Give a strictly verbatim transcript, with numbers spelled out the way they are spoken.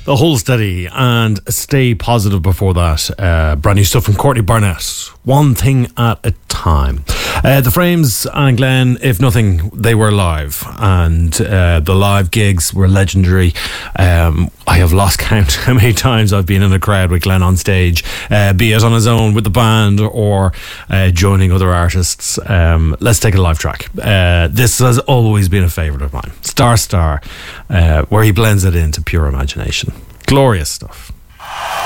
The Hold Steady and Stay Positive before that. Uh, brand new stuff from Courtney Barnett. One Thing at a Time. Uh, the Frames and Glenn, if nothing, they were live. And uh, the live gigs were legendary. Um, I have lost count how many times I've been in a crowd with Glenn on stage, uh, be it on his own with the band or uh, joining other artists. Um, let's take a live track. Uh, this has always been a favourite of mine. Star Star, uh, where he blends it into pure imagination. Glorious stuff.